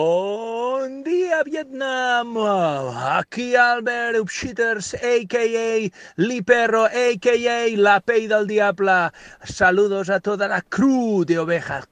Buen día, Vietnam. Aquí Albert Upshitters, a.k.a. Li Perro, a.k.a. La Pei del Diable. Saludos a toda la crew de Ovejas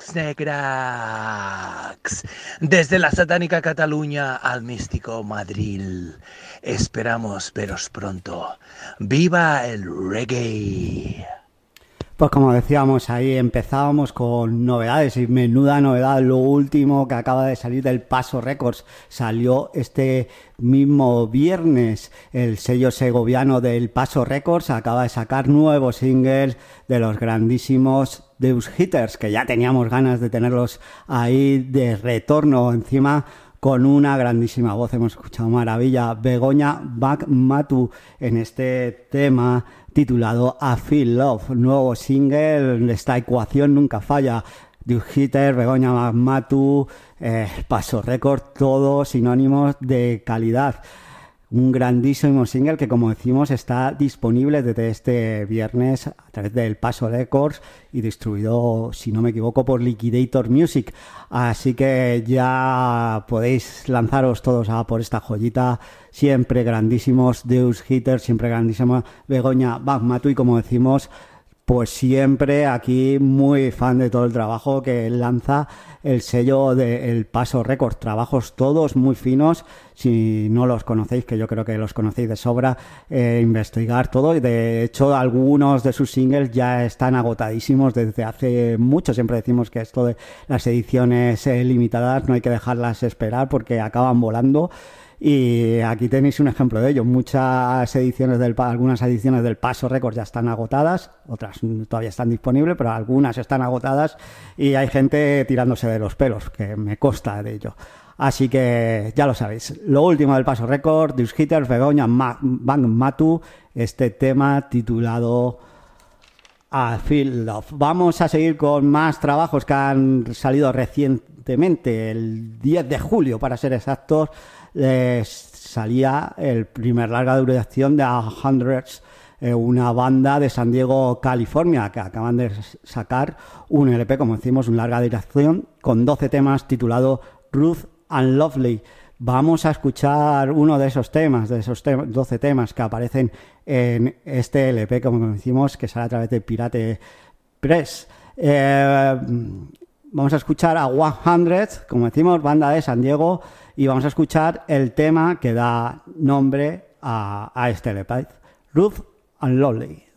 Negras. Desde la satánica Cataluña al místico Madrid. Esperamos veros pronto. ¡Viva el reggae! Pues como decíamos, ahí empezábamos con novedades y menuda novedad. Lo último que acaba de salir del Paso Records salió este mismo viernes. El sello segoviano del Paso Records acaba de sacar nuevos singles de los grandísimos Deus Hitters, que ya teníamos ganas de tenerlos ahí de retorno encima. Con una grandísima voz, hemos escuchado maravilla. Begoña Matu en este tema titulado I Feel Love, nuevo single de esta ecuación nunca falla. Deus Hitter, Begoña Matu, Paso Record, todos sinónimos de calidad. Un grandísimo single que, como decimos, está disponible desde este viernes a través del Paso Records y distribuido, si no me equivoco, por Liquidator Music. Así que ya podéis lanzaros todos a por esta joyita. Siempre grandísimos Deus Hitters, siempre grandísima Begoña Matu, y como decimos, pues siempre aquí muy fan de todo el trabajo que lanza el sello del Paso Records. Trabajos todos muy finos. Si no los conocéis, que yo creo que los conocéis de sobra, investigar todo. Y de hecho, algunos de sus singles ya están agotadísimos desde hace mucho. Siempre decimos que esto de las ediciones limitadas no hay que dejarlas esperar porque acaban volando. Y aquí tenéis un ejemplo de ello. Muchas ediciones algunas ediciones del Paso Records ya están agotadas, otras todavía están disponibles, pero algunas están agotadas y hay gente tirándose de los pelos, que me consta de ello. Así que ya lo sabéis. Lo último del Paso Records, Deus Hitters, Begoña Matu, este tema titulado I Feel Love. Vamos a seguir con más trabajos que han salido recientemente. El 10 de julio, para ser exactos, salía el primer larga duración de Hundreds, una banda de San Diego, California, que acaban de sacar un LP, como decimos, un larga duración con 12 temas titulado Ruth and Lovely. Vamos a escuchar uno de esos temas, 12 temas que aparecen en este LP, como decimos, que sale a través de Pirate Press. Vamos a escuchar a 100, como decimos, banda de San Diego, y vamos a escuchar el tema que da nombre a este LP, Ruth and Lovely.